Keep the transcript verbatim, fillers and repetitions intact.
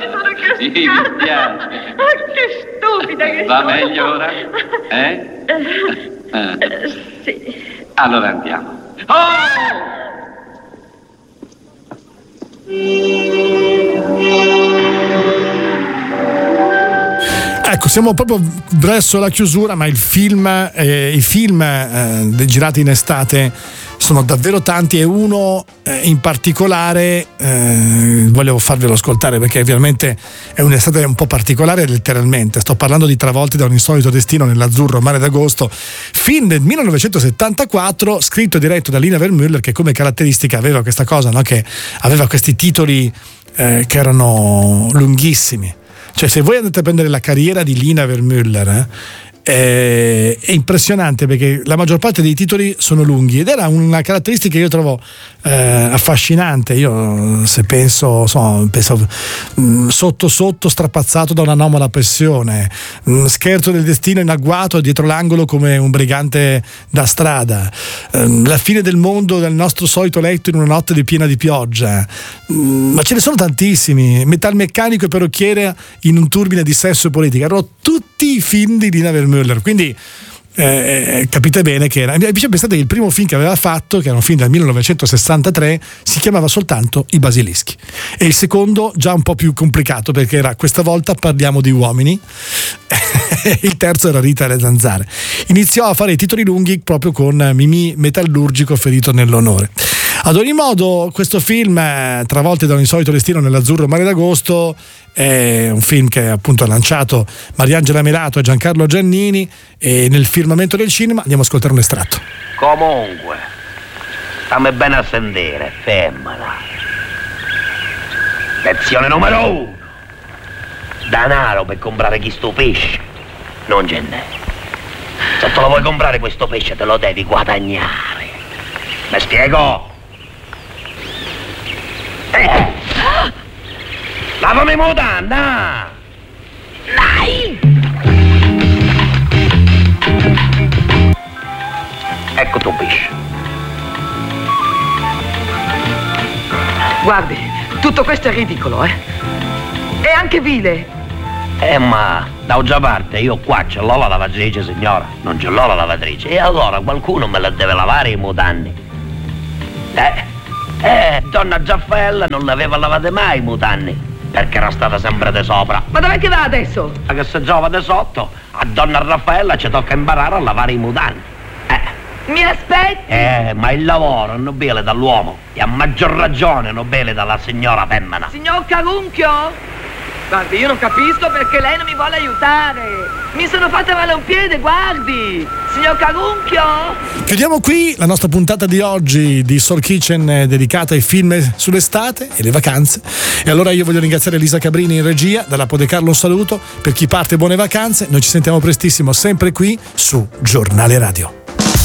ci sono cascata. Sì, mi spiace. Ah, che stupida che Va sono. meglio ora? Eh? Eh, eh, sì. Allora andiamo. Oh! Ecco, siamo proprio verso la chiusura, ma il film, eh, i film eh, girati in estate sono davvero tanti e uno eh, in particolare eh, volevo farvelo ascoltare perché ovviamente è un'estate un po' particolare letteralmente. Sto parlando di Travolti da un insolito destino nell'azzurro mare d'agosto, film del millenovecentosettantaquattro, scritto e diretto da Lina Wertmüller, che come caratteristica aveva questa cosa, no? Che aveva questi titoli eh, che erano lunghissimi. Cioè, se voi andate a prendere la carriera di Lina Wertmüller, eh, è, è impressionante perché la maggior parte dei titoli sono lunghi ed era una caratteristica che io trovo eh, affascinante. Io se penso, so, penso mh, sotto sotto strapazzato da un'anomala pressione, mh, scherzo del destino in agguato dietro l'angolo come un brigante da strada, mh, la fine del mondo del nostro solito letto in una notte di piena di pioggia, mh, ma ce ne sono tantissimi. Metalmeccanico e parrucchiere in un turbine di sesso e politica, erano tutti i film di Lina Wertmüller. Quindi eh, capite bene che era. Invece pensate che il primo film che aveva fatto, che era un film del millenovecentosessantatré, si chiamava soltanto I Basilischi, e il secondo già un po' più complicato perché era Questa volta parliamo di uomini il terzo era Rita e le zanzare. Iniziò a fare i titoli lunghi proprio con Mimì Metallurgico ferito nell'onore. Ad ogni modo, questo film, Travolti da un insolito destino nell'azzurro mare d'agosto, è un film che appunto ha lanciato Mariangela Melato e Giancarlo Giannini, e nel firmamento del cinema andiamo a ascoltare un estratto. Comunque, stammi bene a sentire, femmina. Lezione numero uno. Danaro per comprare chi sto pesce non ce n'è. Se te lo vuoi comprare questo pesce te lo devi guadagnare. Mi spiego? Eh. Lavami mutanda! Dai! Ecco tuo pesce. Guardi, tutto questo è ridicolo, eh? È anche vile. Eh, ma da oggi a parte io qua ce l'ho la lavatrice, signora. Non ce l'ho la lavatrice. E allora qualcuno me la deve lavare i mutanni. Eh, eh, donna Giaffaella non l'aveva lavate mai i mutanni, perché era stata sempre di sopra. Ma dov'è che va adesso? Ma che se giova di sotto, a donna Raffaella ci tocca imparare a lavare i mutanni. Eh. Mi aspetti? Eh, ma il lavoro è nobile dall'uomo, e a maggior ragione nobile dalla signora femmina. Signor Carunchio? Guardi, io non capisco perché lei non mi vuole aiutare. Mi sono fatta male un piede, guardi. Signor Carunchio? Chiudiamo qui la nostra puntata di oggi di Soul Kitchen dedicata ai film sull'estate e le vacanze. E allora io voglio ringraziare Elisa Cabrini in regia, dalla Podecarlo un saluto. Per chi parte buone vacanze, noi ci sentiamo prestissimo sempre qui su Giornale Radio.